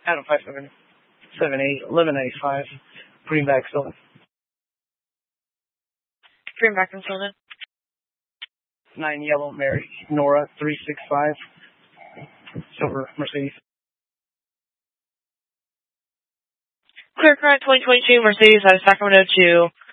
Adam 5778 1185. Greenback Sylvan. Greenback and Sylvan. 9 Yellow Mary Nora 365. Silver Mercedes. Clear current 2022 Mercedes out of Sacramento to